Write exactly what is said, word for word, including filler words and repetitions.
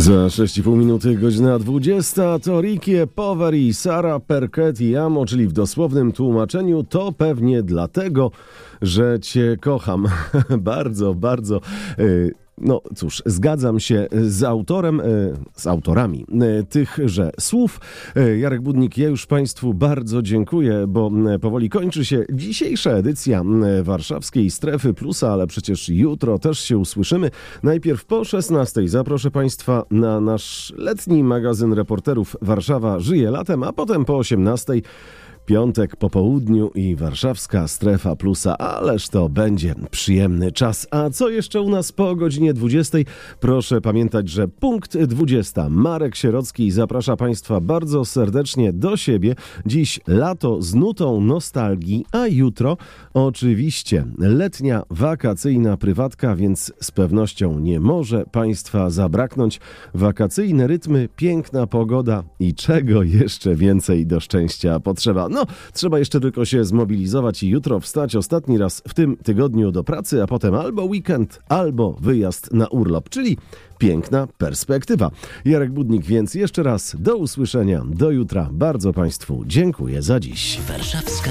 Za sześć i pół minuty, godzina dwudziesta, to Ricky Power i Sara Perchetti Amo, czyli w dosłownym tłumaczeniu to pewnie dlatego, że cię kocham. bardzo, bardzo... Yy... No cóż, zgadzam się z autorem, z autorami tychże słów. Jarek Budnik, ja już Państwu bardzo dziękuję, bo powoli kończy się dzisiejsza edycja Warszawskiej Strefy Plusa, ale przecież jutro też się usłyszymy. Najpierw po szesnastej zaproszę Państwa na nasz letni magazyn reporterów Warszawa żyje latem, a potem po osiemnastej piątek po południu i Warszawska Strefa Plusa, ależ to będzie przyjemny czas. A co jeszcze u nas po godzinie dwudziestej? Proszę pamiętać, że punkt dwudziesta. Marek Sierocki zaprasza Państwa bardzo serdecznie do siebie. Dziś lato z nutą nostalgii, a jutro oczywiście letnia, wakacyjna prywatka, więc z pewnością nie może Państwa zabraknąć. Wakacyjne rytmy, piękna pogoda i czego jeszcze więcej do szczęścia potrzeba. No, trzeba jeszcze tylko się zmobilizować i jutro wstać ostatni raz w tym tygodniu do pracy, a potem albo weekend, albo wyjazd na urlop, czyli piękna perspektywa. Jarek Budnik, więc jeszcze raz do usłyszenia, do jutra. Bardzo Państwu dziękuję za dziś. Warszawska